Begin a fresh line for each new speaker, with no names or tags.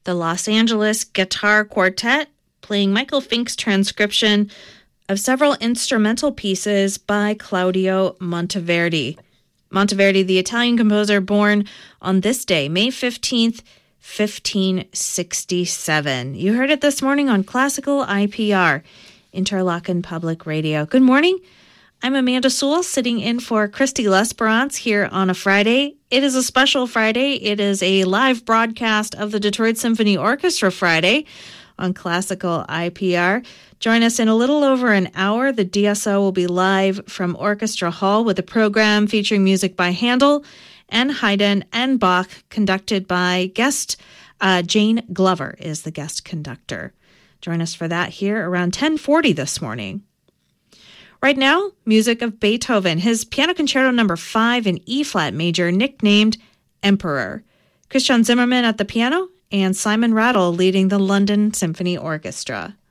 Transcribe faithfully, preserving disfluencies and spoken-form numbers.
the Los Angeles Guitar Quartet, playing Michael Fink's transcription of several instrumental pieces by Claudio Monteverdi. Monteverdi, the Italian composer born on this day, May fifteenth, fifteen sixty-seven. You heard it this morning on Classical I P R, Interlochen Public Radio. Good morning. I'm Amanda Sewell, sitting in for Christy Lesperance here on a Friday. It is a special Friday. It is a live broadcast of the Detroit Symphony Orchestra Friday on Classical I P R. Join us in a little over an hour. The D S O will be live from Orchestra Hall with a program featuring music by Handel and Haydn and Bach, conducted by guest uh, Jane Glover is the guest conductor. Join us for that here around ten forty this morning. Right now, music of Beethoven, his Piano Concerto number five in E-flat major, nicknamed Emperor. Christian Zimmerman at the piano and Simon Rattle leading the London Symphony Orchestra.